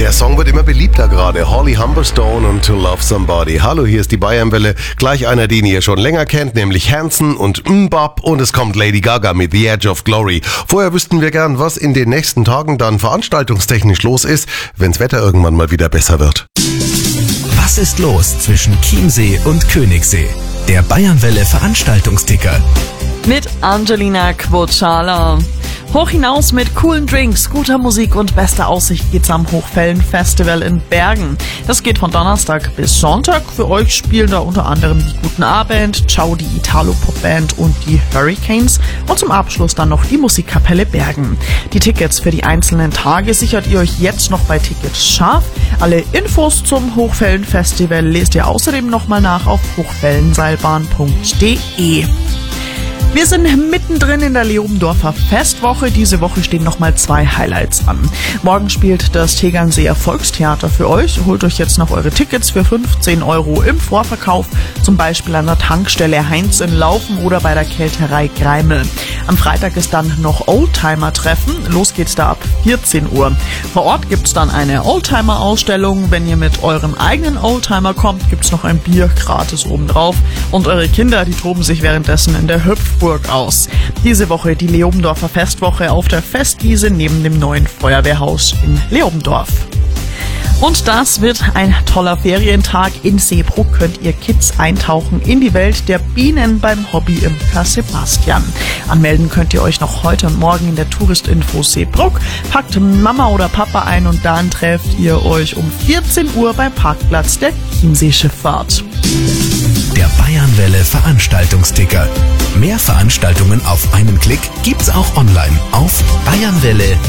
Der Song wird immer beliebter gerade. Holly Humberstone und To Love Somebody. Hallo, hier ist die Bayernwelle. Gleich einer, den ihr schon länger kennt, nämlich Hanson und Mbop. Und es kommt Lady Gaga mit The Edge of Glory. Vorher wüssten wir gern, was in den nächsten Tagen dann veranstaltungstechnisch los ist, wenn's Wetter irgendwann mal wieder besser wird. Was ist los zwischen Chiemsee und Königssee? Der Bayernwelle Veranstaltungsticker. Mit Angelina Quocala. Hoch hinaus mit coolen Drinks, guter Musik und bester Aussicht geht's am Hochwellen-Festival in Bergen. Das geht von Donnerstag bis Sonntag. Für euch spielen da unter anderem die Guten Abend, Ciao, die Italo-Pop-Band und die Hurricanes und zum Abschluss dann noch die Musikkapelle Bergen. Die Tickets für die einzelnen Tage sichert ihr euch jetzt noch bei Tickets scharf. Alle Infos zum Hochwellen-Festival lest ihr außerdem nochmal nach auf hochwellenseilbahn.de. Wir sind mittendrin in der Leobendorfer Festwoche. Diese Woche stehen nochmal 2 Highlights an. Morgen spielt das Tegernseer Volkstheater für euch. Holt euch jetzt noch eure Tickets für 15 € im Vorverkauf, zum Beispiel an der Tankstelle Heinz in Laufen oder bei der Kälterei Greimel. Am Freitag ist dann noch Oldtimer-Treffen. Los geht's da ab 14 Uhr. Vor Ort gibt's dann eine Oldtimer-Ausstellung. Wenn ihr mit eurem eigenen Oldtimer kommt, gibt's noch ein Bier gratis obendrauf. Und eure Kinder, die toben sich währenddessen in der Hüpfburg aus. Diese Woche die Leobendorfer Festwoche auf der Festwiese neben dem neuen Feuerwehrhaus in Leobendorf. Und das wird ein toller Ferientag. In Seebruck könnt ihr Kids eintauchen in die Welt der Bienen beim Hobbyimker Sebastian. Anmelden könnt ihr euch noch heute und morgen in der Touristinfo Seebruck. Packt Mama oder Papa ein und dann trefft ihr euch um 14 Uhr beim Parkplatz der Chiemsee-Schifffahrt. Der Bayernwelle Veranstaltungsticker. Mehr Veranstaltungen auf einen Klick gibt's auch online auf bayernwelle.at.